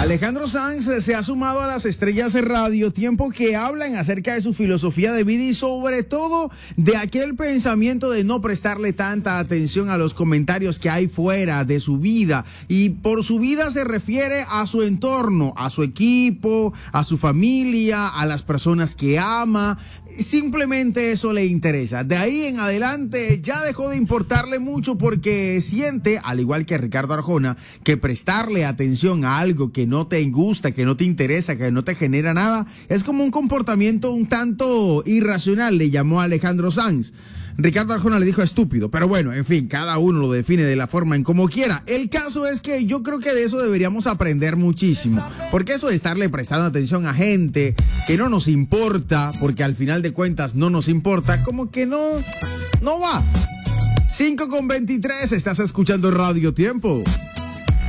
Alejandro Sanz se ha sumado a las estrellas de Radio Tiempo que hablan acerca de su filosofía de vida y sobre todo de aquel pensamiento de no prestarle tanta atención a los comentarios que hay fuera de su vida. Y por su vida se refiere a su entorno, a su equipo, a su familia, a las personas que ama. Simplemente eso le interesa. De ahí en adelante ya dejó de importarle mucho porque siente, al igual que Ricardo Arjona, que prestarle atención a algo que no te gusta, que no te interesa, que no te genera nada, es como un comportamiento un tanto irracional, le llamó a Alejandro Sanz. Ricardo Arjona le dijo estúpido, pero bueno, en fin, cada uno lo define de la forma en como quiera. El caso es que yo creo que de eso deberíamos aprender muchísimo, porque eso de estarle prestando atención a gente que no nos importa, porque al final de cuentas no nos importa, como que no va. 5:23, estás escuchando Radio Tiempo.